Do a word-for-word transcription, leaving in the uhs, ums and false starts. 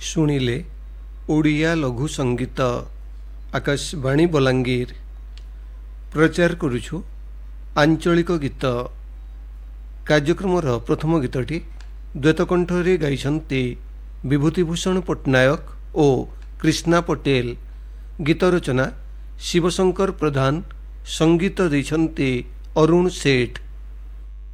शुणिले ओडिया लघु संगीत आकाशवाणी बलांगीर प्रचार करुछु आंचलिक गीत। कार्यक्रमर प्रथम गीतटी द्वैतकंठरे गाइछन्ति विभूतिभूषण पट्टनायक ओ कृष्णा पटेल। गीत रचना शिवशंकर प्रधान, संगीत दैछन्ति अरुण सेठ।